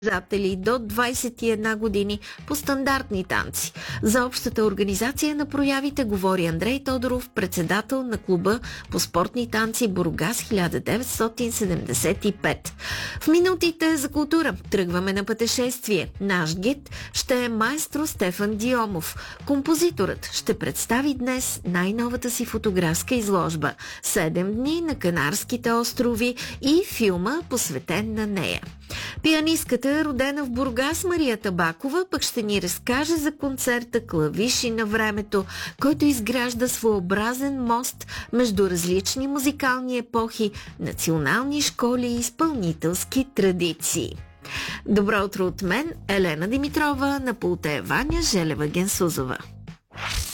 състезатели до 21 години по стандартни танци. За общата организация на проявите говори Андрей Тодоров, председател на клуба по спортни танци Бургас 1975. В минутите за култура тръгваме на пътешествие. Наш гид ще е маестро Стефан Диомов. Композиторът ще представи днес най-новата си фотографска изложба «7 дни на Канарските острови» и филма, посветен на нея. Пианистката, родена в Бургас, Мария Табакова, пък ще ни разкаже за концерта «Клавиши на времето», който изгражда своеобразен мост между различни музикални епохи, национални школи и изпълнителски традиции. Добро утро от мен, Елена Димитрова, на пулта е Ваня Желева-Генсузова.